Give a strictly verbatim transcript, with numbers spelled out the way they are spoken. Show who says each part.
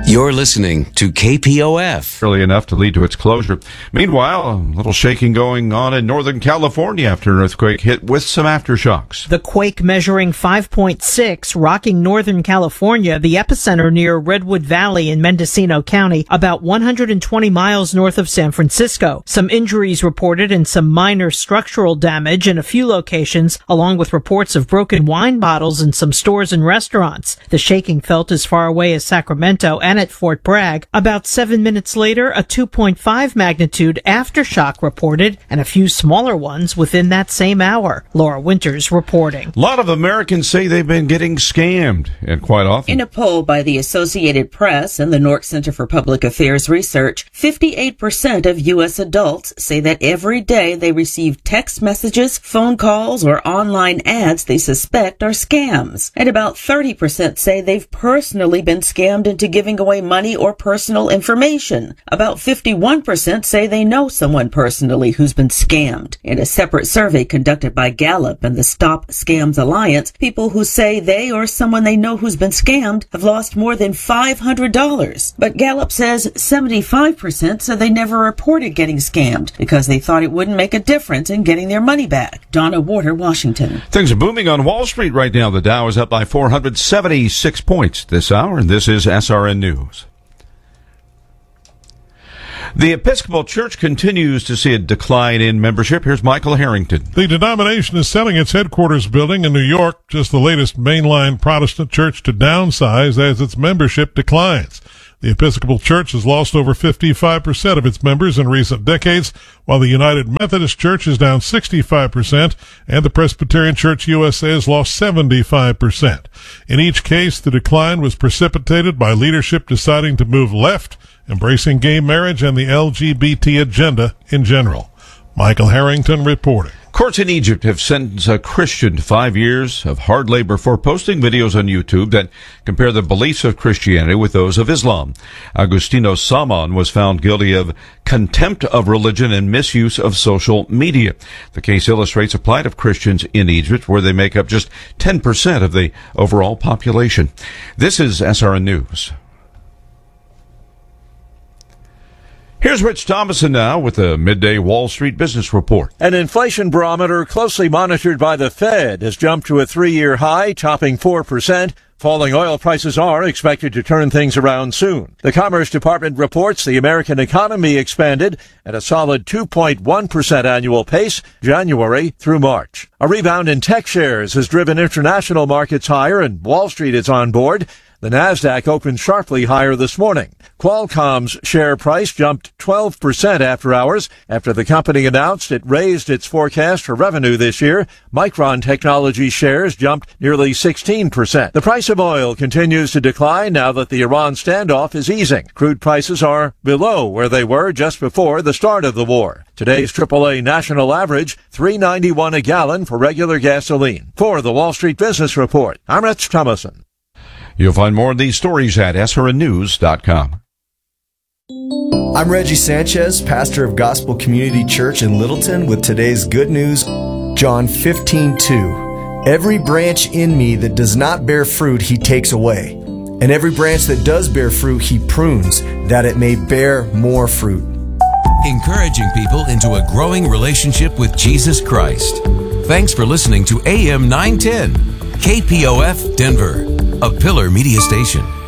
Speaker 1: You're listening to K P O F.
Speaker 2: Early enough to lead to its closure. Meanwhile, a little shaking going on in Northern California after an earthquake hit with some aftershocks.
Speaker 3: The quake measuring five point six rocking Northern California, the epicenter near Redwood Valley in Mendocino County, about one hundred twenty miles north of San Francisco. Some injuries reported and some minor structural damage in a few locations, along with reports of broken wine bottles in some stores and restaurants. The shaking felt as far away as Sacramento and at Fort Bragg. About seven minutes later, a two point five magnitude aftershock reported, and a few smaller ones within that same hour. Laura Winters reporting.
Speaker 2: A lot of Americans say they've been getting scammed, and quite often.
Speaker 4: In a poll by the Associated Press and the Nork Center for Public Affairs Research, fifty-eight percent of U S adults say that every day they receive text messages, phone calls, or online ads they suspect are scams. And about thirty percent say they've personally been scammed into giving away money or personal information. About fifty-one percent say they know someone personally who's been scammed. In a separate survey conducted by Gallup and the Stop Scams Alliance, people who say they or someone they know who's been scammed have lost more than five hundred dollars. But Gallup says seventy-five percent said they never reported getting scammed because they thought it wouldn't make a difference in getting their money back. Donna Warder, Washington.
Speaker 2: Things are booming on Wall Street right now. The Dow is up by four hundred seventy-six points this hour, and this is S R N News. The Episcopal Church continues to see a decline in membership. Here's Michael Harrington.
Speaker 5: The denomination is selling its headquarters building in New York, just the latest mainline Protestant church to downsize as its membership declines. The Episcopal Church has lost over fifty-five percent of its members in recent decades, while the United Methodist Church is down sixty-five percent, and the Presbyterian Church U S A has lost seventy-five percent. In each case, the decline was precipitated by leadership deciding to move left, embracing gay marriage and the L G B T agenda in general. Michael Harrington reporting.
Speaker 2: Courts in Egypt have sentenced a Christian to five years of hard labor for posting videos on YouTube that compare the beliefs of Christianity with those of Islam. Agustino Saman was found guilty of contempt of religion and misuse of social media. The case illustrates a plight of Christians in Egypt, where they make up just ten percent of the overall population. This is S R N News. Here's Rich Thomason now with the midday Wall Street Business Report.
Speaker 6: An inflation barometer closely monitored by the Fed has jumped to a three-year high, topping four percent. Falling oil prices are expected to turn things around soon. The Commerce Department reports the American economy expanded at a solid two point one percent annual pace, January through March. A rebound in tech shares has driven international markets higher, and Wall Street is on board. The Nasdaq opened sharply higher this morning. Qualcomm's share price jumped twelve percent after hours after the company announced it raised its forecast for revenue this year. Micron Technology shares jumped nearly sixteen percent. The price of oil continues to decline now that the Iran standoff is easing. Crude prices are below where they were just before the start of the war. Today's triple A national average, three ninety-one a gallon for regular gasoline. For the Wall Street Business Report, I'm Rich Thomason.
Speaker 2: You'll find more of these stories at S R N news dot com.
Speaker 7: I'm Reggie Sanchez, pastor of Gospel Community Church in Littleton, with today's good news. John fifteen two. Every branch in me that does not bear fruit, he takes away. And every branch that does bear fruit, he prunes, that it may bear more fruit.
Speaker 1: Encouraging people into a growing relationship with Jesus Christ. Thanks for listening to A M nine ten, K P O F Denver, a Pillar Media Station.